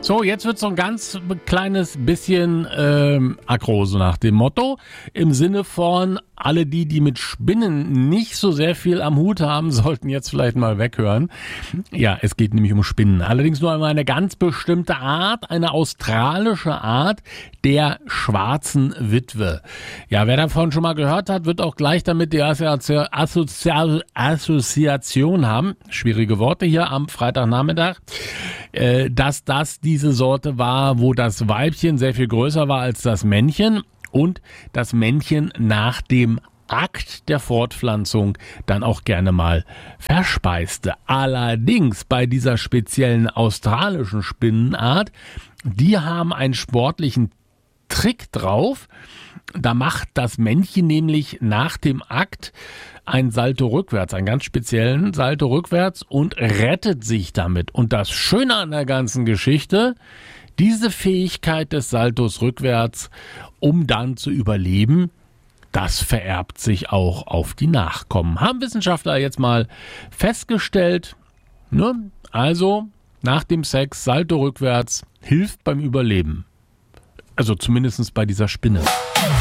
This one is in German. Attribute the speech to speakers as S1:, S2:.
S1: So, jetzt wird so ein ganz kleines bisschen aggro, so nach dem Motto. Im Sinne von, alle die mit Spinnen nicht so sehr viel am Hut haben, sollten jetzt vielleicht mal weghören. Ja, es geht nämlich um Spinnen. Allerdings nur einmal eine ganz bestimmte Art, eine australische Art der schwarzen Witwe. Ja, wer davon schon mal gehört hat, wird auch gleich damit die Assoziation haben. Schwierige Worte hier am Freitagnachmittag. Dass das diese Sorte war, wo das Weibchen sehr viel größer war als das Männchen und das Männchen nach dem Akt der Fortpflanzung dann auch gerne mal verspeiste. Allerdings bei dieser speziellen australischen Spinnenart, die haben einen sportlichen Trick drauf. Da macht das Männchen nämlich nach dem Akt ein Salto rückwärts, einen ganz speziellen Salto rückwärts und rettet sich damit. Und das Schöne an der ganzen Geschichte, diese Fähigkeit des Saltos rückwärts, um dann zu überleben, das vererbt sich auch auf die Nachkommen. Haben Wissenschaftler jetzt mal festgestellt, ne? Also nach dem Sex Salto rückwärts hilft beim Überleben. Also zumindest bei dieser Spinne.